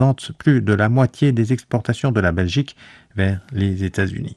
plus de la moitié des exportations de la Belgique vers les États-Unis.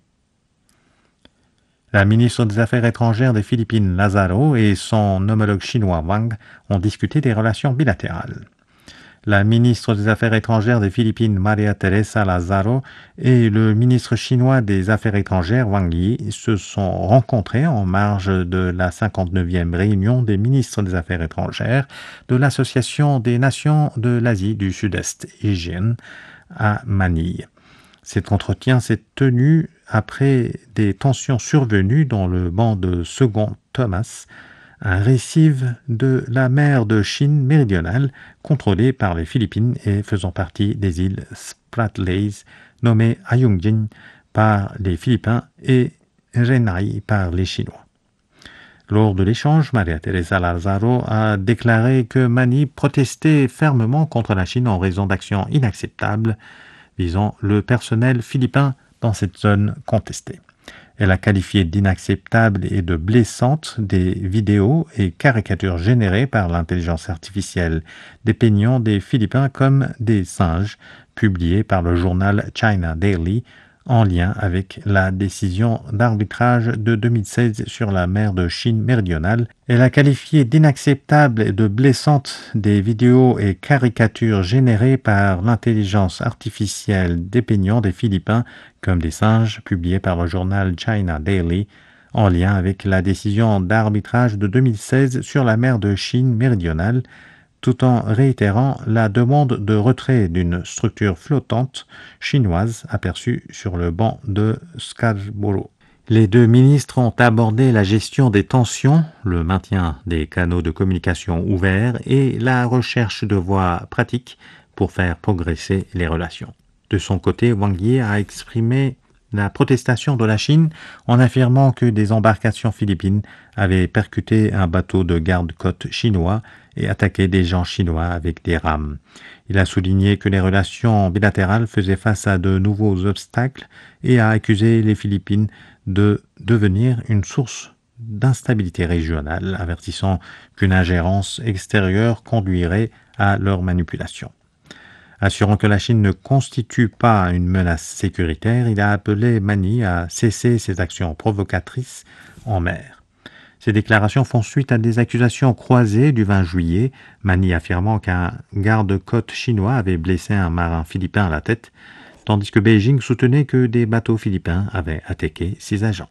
La ministre des Affaires étrangères des Philippines, Lazaro, et son homologue chinois, Wang, ont discuté des relations bilatérales. La ministre des Affaires étrangères des Philippines, Maria Teresa Lazaro, et le ministre chinois des Affaires étrangères, Wang Yi, se sont rencontrés en marge de la 59e réunion des ministres des Affaires étrangères de l'Association des Nations de l'Asie du Sud-Est, ASEAN, à Manille. Cet entretien s'est tenu après des tensions survenues dans le banc de Second Thomas, un récif de la mer de Chine méridionale contrôlée par les Philippines et faisant partie des îles Spratleys nommées Ayungin par les Philippins et Renai par les Chinois. Lors de l'échange, Maria Teresa Lazaro a déclaré que Manille protestait fermement contre la Chine en raison d'actions inacceptables visant le personnel philippin dans cette zone contestée. Elle a qualifié d'inacceptables et de blessantes des vidéos et caricatures générées par l'intelligence artificielle dépeignant des Philippins comme des singes, publiées par le journal China Daily en lien avec la décision d'arbitrage de 2016 sur la mer de Chine méridionale. Elle a qualifié d'inacceptables et de blessantes des vidéos et caricatures générées par l'intelligence artificielle dépeignant des Philippins comme des singes, publiées par le journal China Daily en lien avec la décision d'arbitrage de 2016 sur la mer de Chine méridionale, tout en réitérant la demande de retrait d'une structure flottante chinoise aperçue sur le banc de Scarborough. Les deux ministres ont abordé la gestion des tensions, le maintien des canaux de communication ouverts et la recherche de voies pratiques pour faire progresser les relations. De son côté, Wang Yi a exprimé la protestation de la Chine en affirmant que des embarcations philippines avaient percuté un bateau de garde-côte chinois et attaqué des gens chinois avec des rames. Il a souligné que les relations bilatérales faisaient face à de nouveaux obstacles et a accusé les Philippines de devenir une source d'instabilité régionale, avertissant qu'une ingérence extérieure conduirait à leur manipulation. Assurant que la Chine ne constitue pas une menace sécuritaire, il a appelé Manille à cesser ses actions provocatrices en mer. Ces déclarations font suite à des accusations croisées du 20 juillet, Manille affirmant qu'un garde-côte chinois avait blessé un marin philippin à la tête, tandis que Beijing soutenait que des bateaux philippins avaient attaqué ses agents.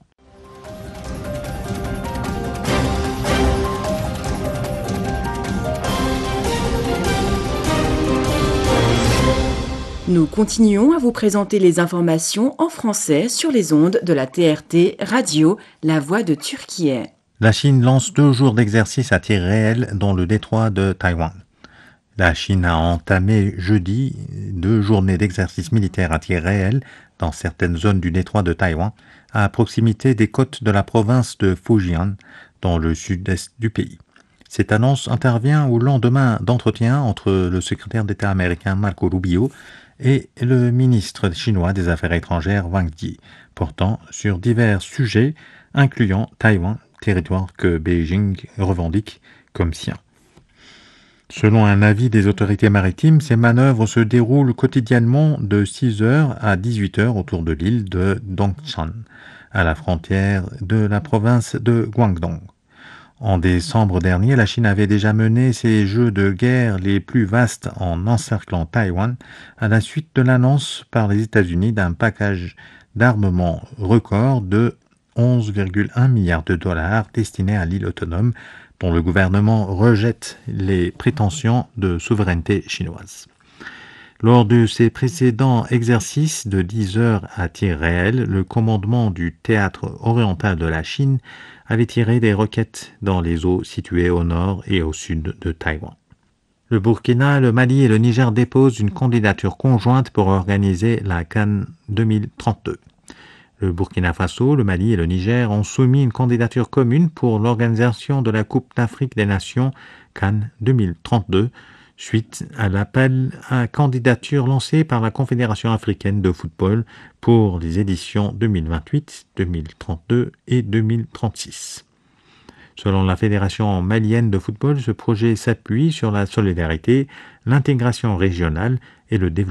Nous continuons à vous présenter les informations en français sur les ondes de la TRT Radio, La Voix de Turquie. La Chine lance 2 jours d'exercice à tir réel dans le détroit de Taïwan. La Chine a entamé jeudi 2 journées d'exercice militaire à tir réel dans certaines zones du détroit de Taïwan, à proximité des côtes de la province de Fujian, dans le sud-est du pays. Cette annonce intervient au lendemain d'entretiens entre le secrétaire d'État américain Marco Rubio et le ministre chinois des Affaires étrangères Wang Yi, portant sur divers sujets, incluant Taïwan, territoire que Beijing revendique comme sien. Selon un avis des autorités maritimes, ces manœuvres se déroulent quotidiennement de 6h à 18h autour de l'île de Dongshan, à la frontière de la province de Guangdong. En décembre dernier, la Chine avait déjà mené ses jeux de guerre les plus vastes en encerclant Taïwan à la suite de l'annonce par les États-Unis d'un package d'armement record de 11,1 milliards de dollars destiné à l'île autonome dont le gouvernement rejette les prétentions de souveraineté chinoise. Lors de ses précédents exercices de 10 heures à tir réel, le commandement du théâtre oriental de la Chine avait tiré des roquettes dans les eaux situées au nord et au sud de Taïwan. Le Burkina, le Mali et le Niger déposent une candidature conjointe pour organiser la Cannes 2032. Le Burkina Faso, le Mali et le Niger ont soumis une candidature commune pour l'organisation de la Coupe d'Afrique des Nations Cannes 2032, suite à l'appel à candidature lancé par la Confédération africaine de football pour les éditions 2028, 2032 et 2036. Selon la Fédération malienne de football, ce projet s'appuie sur la solidarité, l'intégration régionale et le développement